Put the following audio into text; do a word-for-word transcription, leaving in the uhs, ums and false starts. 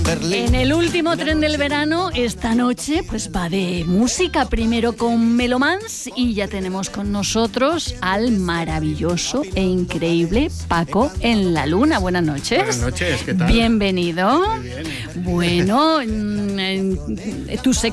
Berlín. En el último tren del verano, esta noche, pues va de música. Primero con Melomans y ya tenemos con nosotros al maravilloso e increíble Paco en la Luna. Buenas noches. Buenas noches, ¿qué tal? Bienvenido. Muy bien. Bueno, tu